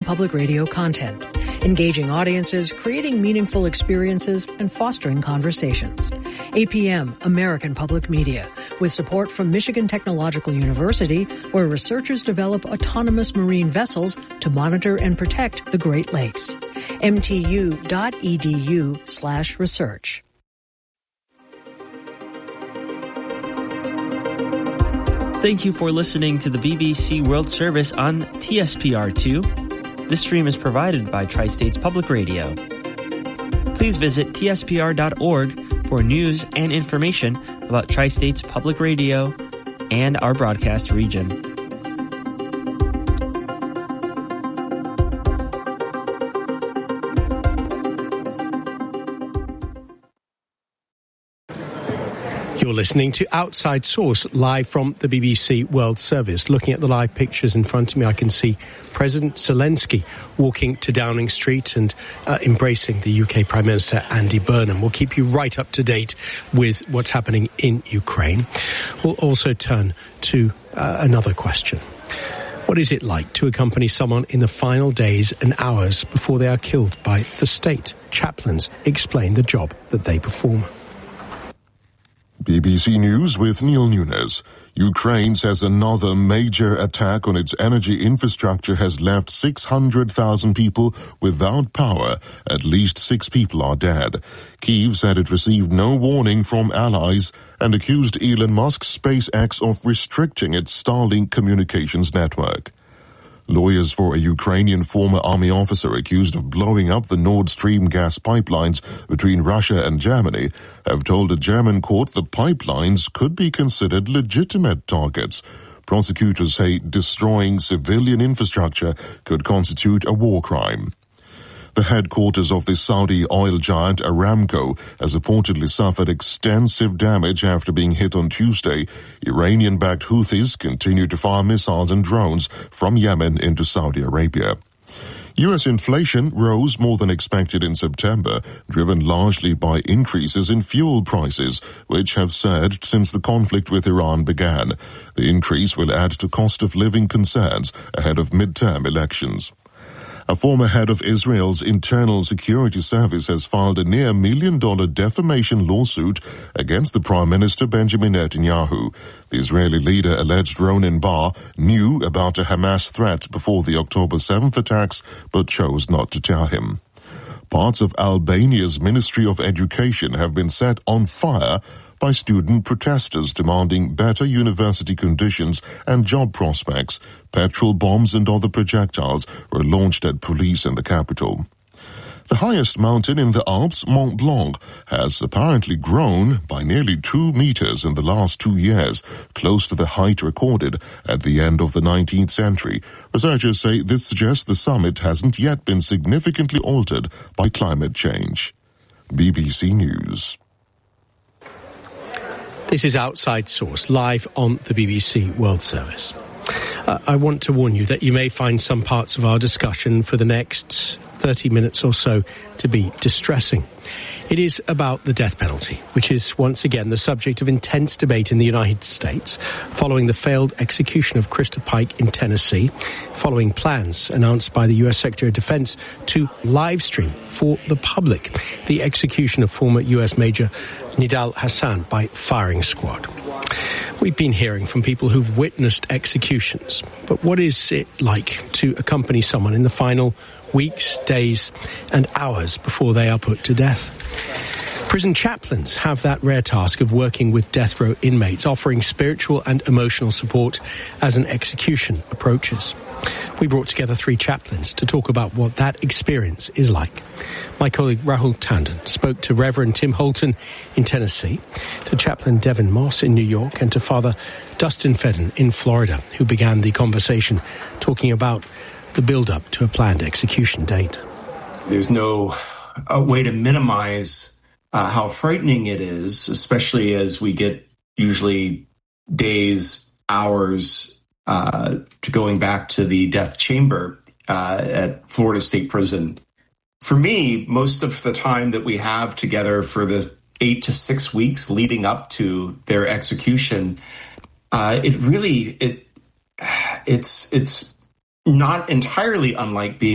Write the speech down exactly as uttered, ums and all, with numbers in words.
Public Radio content, engaging audiences, creating meaningful experiences, and fostering conversations. A P M, American Public Media, with support from Michigan Technological University, where researchers develop autonomous marine vessels to monitor and protect the Great Lakes. M T U dot E D U slash research. Thank you for listening to the B B C World Service on T S P R two. This stream is provided by Tri-States Public Radio. Please visit T S P R dot org for news and information about Tri-States Public Radio and our broadcast region. You're listening to Outside Source, live from the B B C World Service. Looking at the live pictures in front of me, I can see President Zelensky walking to Downing Street and uh, embracing the U K Prime Minister Andy Burnham. We'll keep you right up to date with what's happening in Ukraine. We'll also turn to uh, another question. What is it like to accompany someone in the final days and hours before they are killed by the state? Chaplains explain the job that they perform. B B C News with Neil Nunes. Ukraine says another major attack on its energy infrastructure has left six hundred thousand people without power. At least six people are dead. Kyiv said it received no warning from allies and accused Elon Musk's SpaceX of restricting its Starlink communications network. Lawyers for a Ukrainian former army officer accused of blowing up the Nord Stream gas pipelines between Russia and Germany have told a German court the pipelines could be considered legitimate targets. Prosecutors say destroying civilian infrastructure could constitute a war crime. The headquarters of the Saudi oil giant Aramco has reportedly suffered extensive damage after being hit on Tuesday. Iranian-backed Houthis continue to fire missiles and drones from Yemen into Saudi Arabia. U S inflation rose more than expected in September, driven largely by increases in fuel prices, which have surged since the conflict with Iran began. The increase will add to cost of living concerns ahead of midterm elections. A former head of Israel's Internal Security Service has filed a near million-dollar defamation lawsuit against the Prime Minister Benjamin Netanyahu. The Israeli leader alleged Ronen Bar knew about a Hamas threat before the October seventh attacks, but chose not to tell him. Parts of Albania's Ministry of Education have been set on fire by student protesters demanding better university conditions and job prospects. Petrol bombs and other projectiles were launched at police in the capital. The highest mountain in the Alps, Mont Blanc, has apparently grown by nearly two meters in the last two years, close to the height recorded at the end of the nineteenth century. Researchers say this suggests the summit hasn't yet been significantly altered by climate change. B B C News. This is Outside Source, live on the B B C World Service. Uh, I want to warn you that you may find some parts of our discussion for the next thirty minutes or so to be distressing. It is about the death penalty, which is once again the subject of intense debate in the United States following the failed execution of Krista Pike in Tennessee, following plans announced by the U S Secretary of Defense to live stream for the public the execution of former U S Major Nidal Hassan by firing squad. We've been hearing from people who've witnessed executions, but what is it like to accompany someone in the final weeks, days, and hours before they are put to death? Prison chaplains have that rare task of working with death row inmates, offering spiritual and emotional support as an execution approaches. We brought together three chaplains to talk about what that experience is like. My colleague Rahul Tandon spoke to Reverend Tim Holton in Tennessee, to Chaplain Devin Moss in New York, and to Father Dustin Fedden in Florida, who began the conversation talking about the build-up to a planned execution date. There's no uh, way to minimize uh, how frightening it is, especially as we get usually days, hours uh, to going back to the death chamber uh, at Florida State Prison. For me, most of the time that we have together for the eight to six weeks leading up to their execution, uh, it really, it it's it's not entirely unlike being